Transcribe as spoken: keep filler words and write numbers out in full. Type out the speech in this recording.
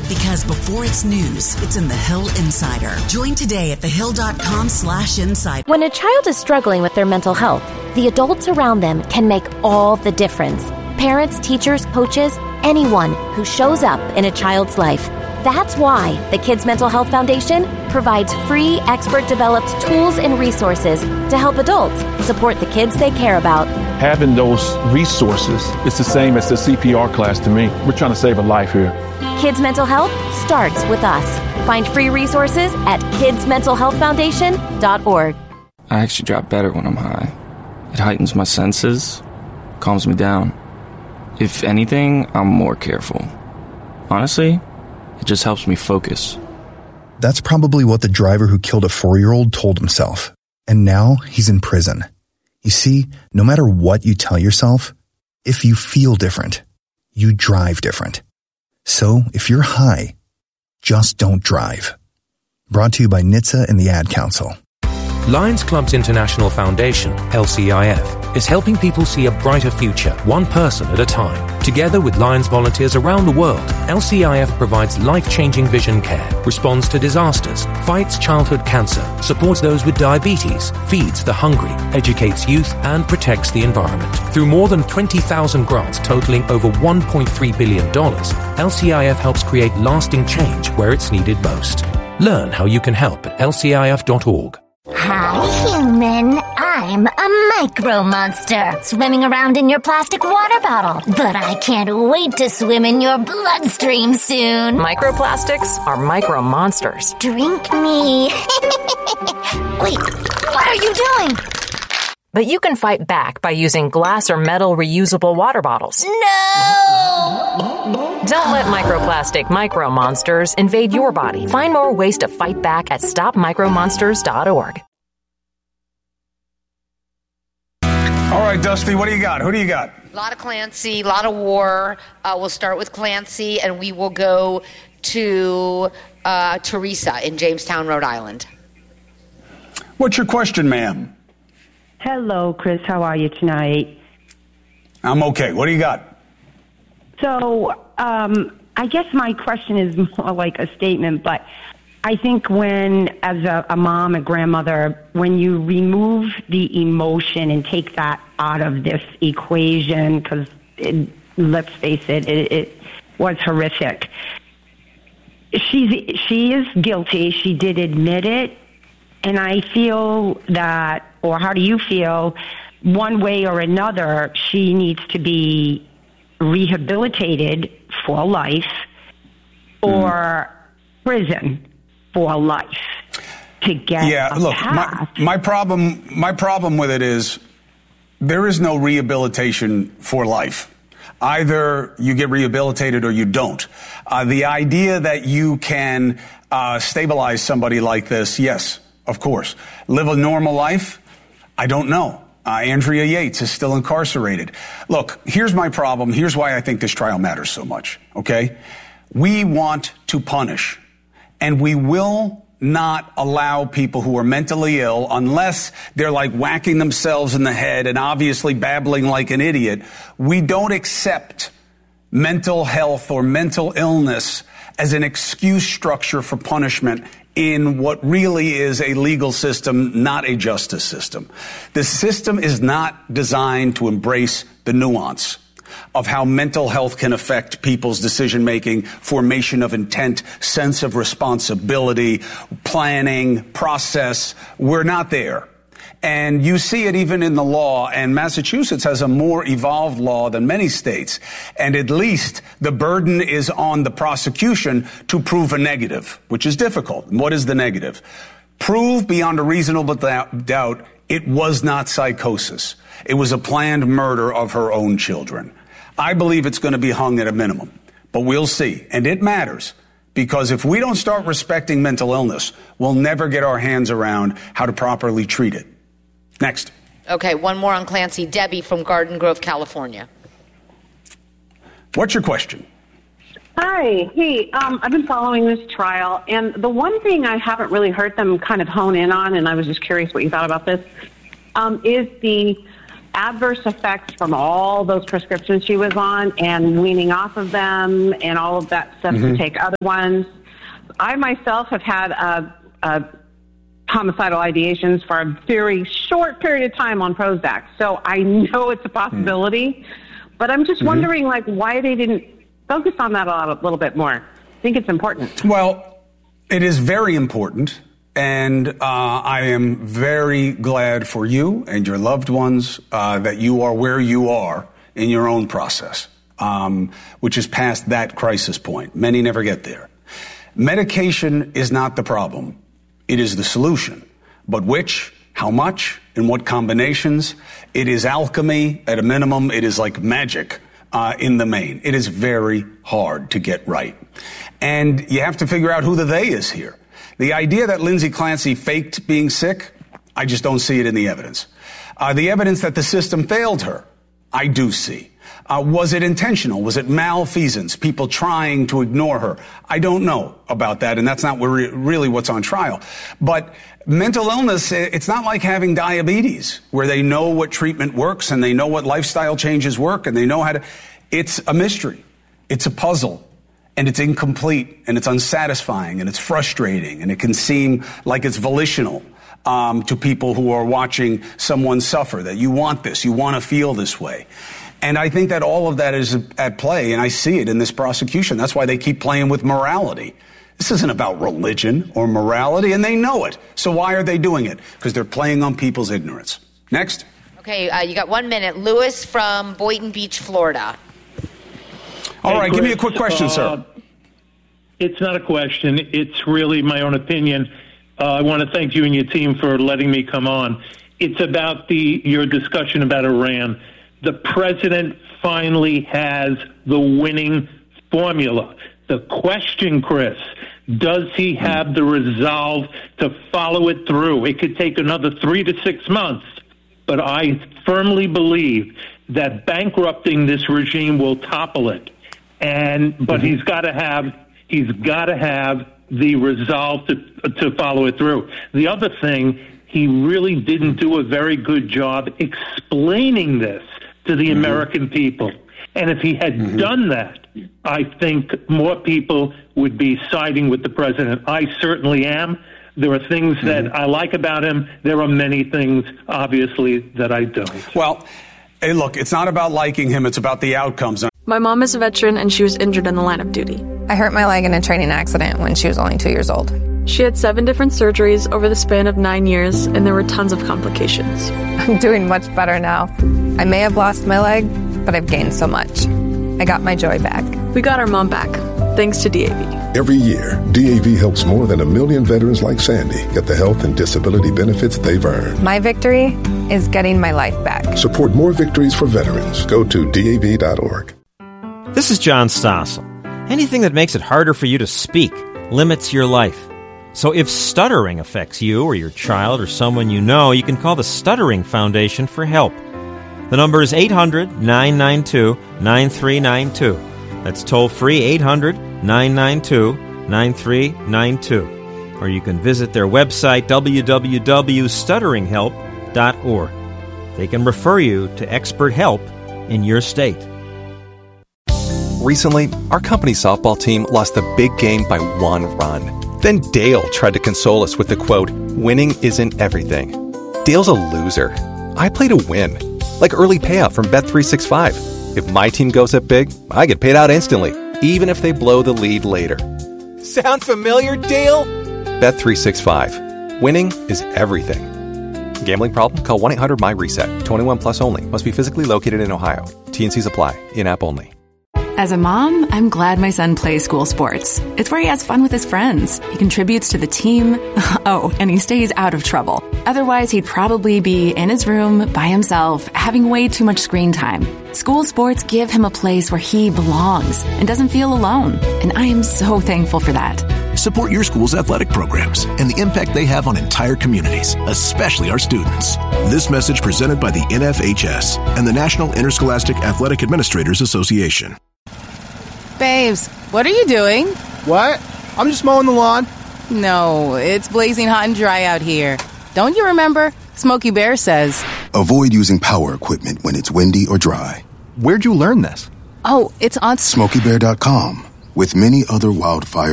Because before it's news, it's in the Hill Insider. Join today at thehill.com slash insider. When a child is struggling with their mental health, the adults around them can make all the difference. Parents, teachers, coaches, anyone who shows up in a child's life. That's why the Kids Mental Health Foundation provides free, expert-developed tools and resources to help adults support the kids they care about. Having those resources is the same as the C P R class to me. We're trying to save a life here. Kids Mental Health starts with us. Find free resources at kids mental health foundation dot org. I actually drive better when I'm high. It heightens my senses, calms me down. If anything, I'm more careful. Honestly, it just helps me focus. That's probably what the driver who killed a four-year-old told himself. And now he's in prison. You see, no matter what you tell yourself, if you feel different, you drive different. So if you're high, just don't drive. Brought to you by N H T S A and the Ad Council. Lions Club's International Foundation, L C I F, is helping people see a brighter future, one person at a time. Together with Lions volunteers around the world, L C I F provides life-changing vision care, responds to disasters, fights childhood cancer, supports those with diabetes, feeds the hungry, educates youth, and protects the environment. Through more than twenty thousand grants totaling over one point three billion dollars, L C I F helps create lasting change where it's needed most. Learn how you can help at L C I F dot org. Hi, human. I'm a micro monster swimming around in your plastic water bottle. But I can't wait to swim in your bloodstream soon. Microplastics are micro monsters. Drink me. Wait, what are you doing? But you can fight back by using glass or metal reusable water bottles. No! Don't let microplastic micro monsters invade your body. Find more ways to fight back at stop micro monsters dot org. All right, Dusty, what do you got? Who do you got? A lot of Clancy, a lot of war. Uh, we'll start with Clancy, and we will go to uh, Teresa in Jamestown, Rhode Island. What's your question, ma'am? Hello, Chris. How are you tonight? I'm okay. What do you got? So, um, I guess my question is more like a statement, but I think when, as a, a mom, a grandmother, when you remove the emotion and take that out of this equation, because let's face it, it, it was horrific. She's, she is guilty. She did admit it. And I feel that, or how do you feel, one way or another, she needs to be rehabilitated for life or mm. prison for life to get yeah, a look, path. My, my problem, my problem with it is there is no rehabilitation for life. Either you get rehabilitated or you don't. Uh, the idea that you can uh, stabilize somebody like this, yes, of course. Live a normal life? I don't know. Uh, Andrea Yates is still incarcerated. Look, here's my problem. Here's why I think this trial matters so much, okay? We want to punish, and we will not allow people who are mentally ill, unless they're like whacking themselves in the head and obviously babbling like an idiot. We don't accept mental health or mental illness as an excuse structure for punishment in what really is a legal system, not a justice system. The system is not designed to embrace the nuance of how mental health can affect people's decision-making, formation of intent, sense of responsibility, planning, process. We're not there. And you see it even in the law, and Massachusetts has a more evolved law than many states. And at least the burden is on the prosecution to prove a negative, which is difficult. And what is the negative? Prove beyond a reasonable doubt it was not psychosis. It was a planned murder of her own children. I believe it's going to be hung at a minimum, but we'll see. And it matters, because if we don't start respecting mental illness, we'll never get our hands around how to properly treat it. Next. Okay, one more on Clancy. Debbie from Garden Grove, California. What's your question? Hi. Hey, um, I've been following this trial, and the one thing I haven't really heard them kind of hone in on, and I was just curious what you thought about this, um, is the adverse effects from all those prescriptions she was on and weaning off of them and all of that stuff Mm-hmm. to take other ones. I myself have had a, a homicidal ideations for a very short period of time on Prozac, so I know it's a possibility. Mm. But I'm just mm-hmm. wondering, like, why they didn't focus on that a, lot, a little bit more. I think it's important. Well, it is very important, and uh, I am very glad for you and your loved ones uh, that you are where you are in your own process, um, which is past that crisis point. Many never get there. Medication is not the problem. It is the solution. But which, how much, in what combinations? It is alchemy at a minimum. It is like magic uh, in the main. It is very hard to get right. And you have to figure out who the they is here. The idea that Lindsay Clancy faked being sick, I just don't see it in the evidence. Uh, the evidence that the system failed her, I do see. Uh, was it intentional? Was it malfeasance? People trying to ignore her? I don't know about that, and that's not re- really what's on trial. But mental illness, it's not like having diabetes, where they know what treatment works and they know what lifestyle changes work and they know how to... It's a mystery. It's a puzzle. And it's incomplete, and it's unsatisfying, and it's frustrating, and it can seem like it's volitional um, to people who are watching someone suffer, that you want this, you want to feel this way. And I think that all of that is at play, and I see it in this prosecution. That's why they keep playing with morality. This isn't about religion or morality, and they know it. So why are they doing it? Because they're playing on people's ignorance. Next. Okay, uh, you got one minute. Lewis from Boynton Beach, Florida. All hey, right, Chris, give me a quick question, uh, sir. It's not a question. It's really my own opinion. Uh, I want to thank you and your team for letting me come on. It's about the your discussion about Iran. The president finally has the winning formula. The question, Chris, does he have the resolve to follow it through? It could take another three to six months, but I firmly believe that bankrupting this regime will topple it. And but mm-hmm. he's got to have he's got to have the resolve to to follow it through. The other thing, he really didn't do a very good job explaining this to the mm-hmm. American people. And if he had mm-hmm. done that, I think more people would be siding with the president. I certainly am. There are things mm-hmm. that I like about him. There are many things, obviously, that I don't. Well, hey, look, it's not about liking him. It's about the outcomes. My mom is a veteran, and she was injured in the line of duty. I hurt my leg in a training accident when she was only two years old. She had seven different surgeries over the span of nine years, and there were tons of complications. I'm doing much better now. I may have lost my leg, but I've gained so much. I got my joy back. We got our mom back, thanks to D A V. Every year, D A V helps more than a million veterans like Sandy get the health and disability benefits they've earned. My victory is getting my life back. Support more victories for veterans. Go to D A V dot org. This is John Stossel. Anything that makes it harder for you to speak limits your life. So if stuttering affects you or your child or someone you know, you can call the Stuttering Foundation for help. The number is eight hundred, nine nine two, nine three nine two. That's toll-free eight hundred, nine nine two, nine three nine two. Or you can visit their website, w w w dot stuttering help dot org. They can refer you to expert help in your state. Recently, our company's softball team lost the big game by one run. Then Dale tried to console us with the quote, "Winning isn't everything." Dale's a loser. I play to win. Like early payout from Bet three sixty-five. If my team goes up big, I get paid out instantly, even if they blow the lead later. Sound familiar, Dale? Bet three sixty-five. Winning is everything. Gambling problem? Call one eight hundred my reset. twenty-one plus only. Must be physically located in Ohio. T and C's apply. In-app only. As a mom, I'm glad my son plays school sports. It's where he has fun with his friends. He contributes to the team. Oh, and he stays out of trouble. Otherwise, he'd probably be in his room by himself, having way too much screen time. School sports give him a place where he belongs and doesn't feel alone. And I am so thankful for that. Support your school's athletic programs and the impact they have on entire communities, especially our students. This message presented by the N F H S and the National Interscholastic Athletic Administrators Association. Babes, what are you doing? What? I'm just mowing the lawn. No, it's blazing hot and dry out here. Don't you remember? Smokey Bear says. Avoid using power equipment when it's windy or dry. Where'd you learn this? Oh, it's on Smokey Bear dot com. With many other wildfire